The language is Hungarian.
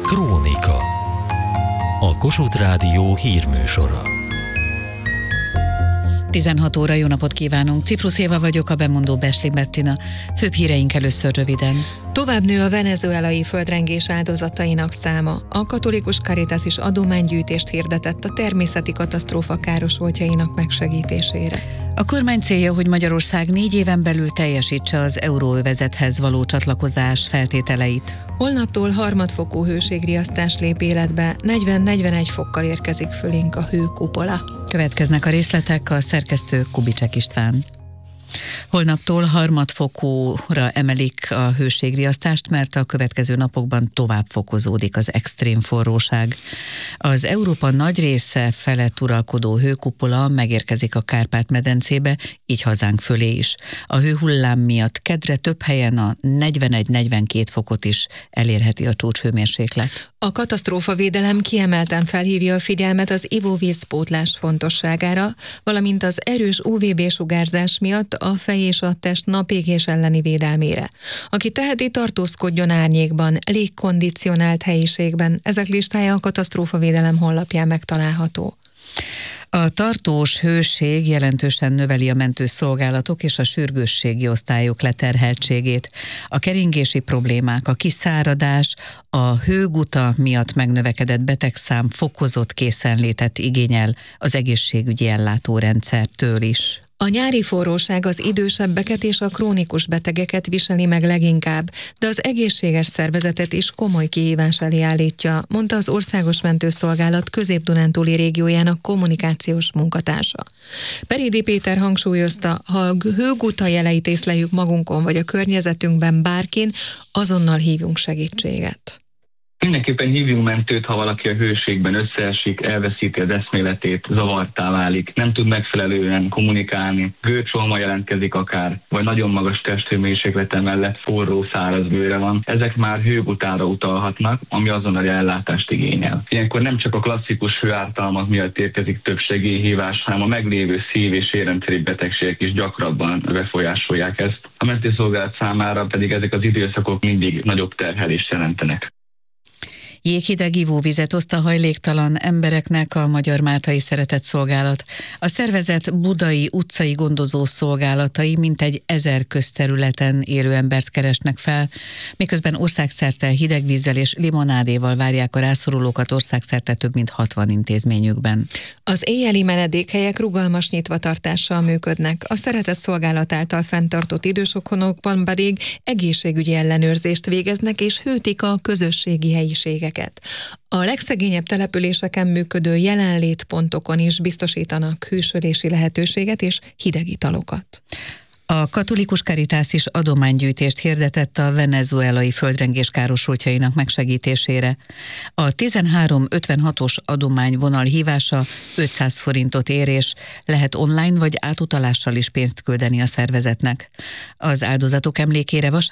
Krónika. A Kossuth Rádió hírműsora. 16 óra, jó napot kívánunk! Ciprus Éva vagyok, a bemondó Besling Bettina. Főbb híreink először röviden. Tovább nő a venezuelai földrengés áldozatainak száma. A katolikus Caritas is adománygyűjtést hirdetett a természeti katasztrófa károsultjainak megsegítésére. A kormány célja, hogy Magyarország 4 éven belül teljesítse az euróövezethez való csatlakozás feltételeit. Holnaptól harmadfokú hőségriasztás lép életbe, 40-41 fokkal érkezik fölénk a hőkupola. Következnek a részletek, a szerkesztő Kubicsek István. Holnaptól harmadfokúra emelik a hőségriasztást, mert a következő napokban tovább fokozódik az extrém forróság. Az Európa nagy része felett uralkodó hőkupola megérkezik a Kárpát-medencébe, így hazánk fölé is. A hőhullám miatt kedre több helyen a 41-42 fokot is elérheti a csúcshőmérséklet. A katasztrófavédelem kiemelten felhívja a figyelmet az ivóvízpótlás fontosságára, valamint az erős UVB-sugárzás miatt a fej és a test napégés elleni védelmére. Aki teheti, tartózkodjon árnyékban, légkondicionált helyiségben. Ezek listája a katasztrófavédelem honlapján megtalálható. A tartós hőség jelentősen növeli a mentőszolgálatok és a sürgősségi osztályok leterheltségét. A keringési problémák, a kiszáradás, a hőguta miatt megnövekedett betegszám fokozott készenlétet igényel az egészségügyi ellátórendszertől is. A nyári forróság az idősebbeket és a krónikus betegeket viseli meg leginkább, de az egészséges szervezetet is komoly kihívás elé állítja, mondta az Országos Mentőszolgálat Közép-Dunántúli régiójának kommunikációs munkatársa. Perédi Péter hangsúlyozta, ha a hőguta jeleit észleljük magunkon vagy a környezetünkben bárkin, azonnal hívjunk segítséget. Mindenképpen hívjunk mentőt, ha valaki a hőségben összeesik, elveszíti az eszméletét, zavartá válik, nem tud megfelelően kommunikálni, gőcsolma jelentkezik akár, vagy nagyon magas testhőmérséklete mellett forró, száraz bőre van. Ezek már hőgutára utalhatnak, ami azonnali ellátást igényel. Ilyenkor nem csak a klasszikus hőártalmak miatt érkezik több segélyhívás, hanem a meglévő szív- és érrendszeri betegségek is gyakrabban befolyásolják ezt. A mentőszolgálat számára pedig ezek az időszakok mindig nagyobb terhelést jelentenek. Jéghideg ivóvizet oszt a hajléktalan embereknek a Magyar Máltai Szeretetszolgálat. A szervezet budai utcai gondozó szolgálatai mintegy 1000 közterületen élő embert keresnek fel, miközben országszerte hidegvízzel és limonádéval várják a rászorulókat országszerte több mint 60 intézményükben. Az éjjeli menedékhelyek rugalmas nyitvatartással működnek, a Szeretetszolgálat által fenntartott idősotthonokban pedig egészségügyi ellenőrzést végeznek és hűtik a közösségi helyiségeket. A legszegényebb településeken működő jelenlétpontokon is biztosítanak hűsölési lehetőséget és hideg italokat. A katolikus Caritas is adománygyűjtést hirdetett a venezuelai földrengés károsultjainak megsegítésére. A 1356-os adományvonal hívása 500 forintot ér, és lehet online vagy átutalással is pénzt küldeni a szervezetnek. Az áldozatok emlékére